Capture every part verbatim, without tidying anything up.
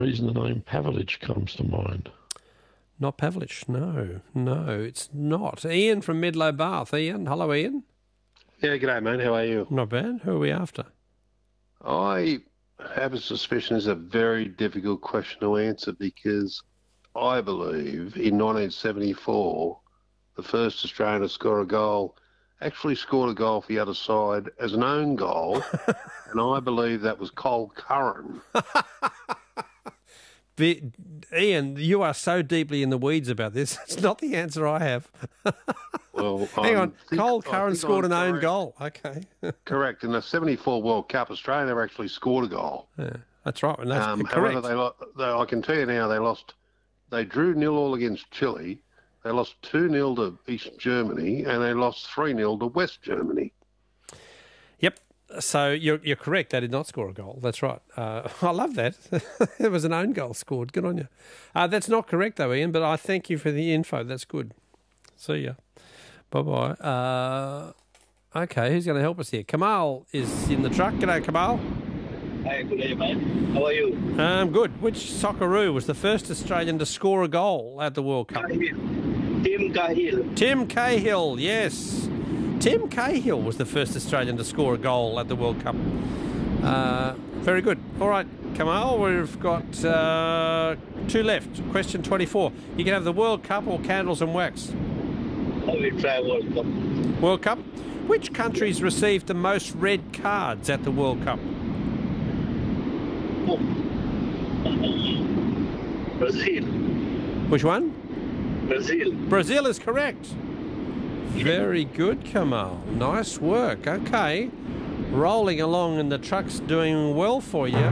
reason the name Pavlich comes to mind. Not Pavlich, no, no, it's not. Ian from Midlow Bath. Ian, hello, Ian. Yeah, g'day, mate. How are you? Not bad. Who are we after? I have a suspicion it's a very difficult question to answer because I believe in nineteen seventy-four, the first Australian to score a goal actually scored a goal for the other side as an own goal, and I believe that was Cole Curran. Be, Ian, you are so deeply in the weeds about this. It's not the answer I have. Well, Hang I'm on. think, Cole Curran scored I'm an own correct. goal. Okay. Correct. In the seventy-four World Cup, Australia never actually scored a goal. Yeah, that's right. And that's Um, correct. however, they, lo- they, I can tell you now, they lost. They drew nil all against Chile. They lost two nil to East Germany, and they lost three nil to West Germany. Yep. So you're you're correct. They did not score a goal. That's right. Uh, I love that. It was an own goal scored. Good on you. Uh, that's not correct though, Ian. But I thank you for the info. That's good. See ya. Bye bye. Uh, okay, who's going to help us here? Kamal is in the truck. G'day, Kamal. Hey, good day, mate. How are you? Um, good. Which Socceroo was the first Australian to score a goal at the World Cup? Cahill. Tim Cahill. Tim Cahill, yes. Tim Cahill was the first Australian to score a goal at the World Cup. Uh, very good. All right, Kamal, we've got uh, two left. Question twenty-four. You can have the World Cup or candles and wax. I will try World Cup. World Cup. Which countries received the most red cards at the World Cup? Oh. Brazil. Which one? Brazil. Brazil is correct. Very good, Kamal. Nice work. Okay. Rolling along and the truck's doing well for you.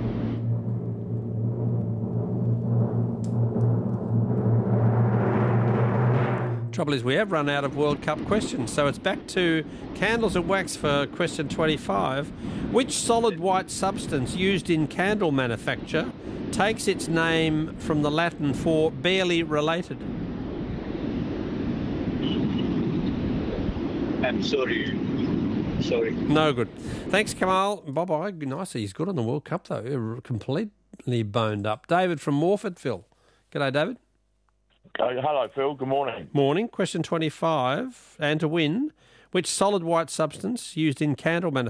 Trouble is we have run out of World Cup questions, so it's back to candles and wax for question twenty-five. Which solid white substance used in candle manufacture takes its name from the Latin for barely related? I'm sorry. Sorry. No good. Thanks, Kamal. Bye-bye. Nice. He's good on the World Cup, though. Completely boned up. David from Morfordville. G'day, David. Uh, hello, Phil. Good morning. Morning. Question twenty-five. And to win, which solid white substance used in candle manufacture